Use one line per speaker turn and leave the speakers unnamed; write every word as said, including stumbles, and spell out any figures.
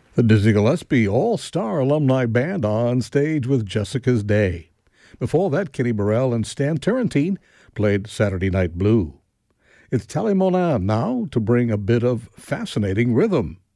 The Dizzy Gillespie All-Star Alumni Band on stage with Jessica's Day. Before that, Kenny Burrell and Stan Turrentine played Saturday Night Blue. It's Tally Monan now to bring a bit of fascinating rhythm.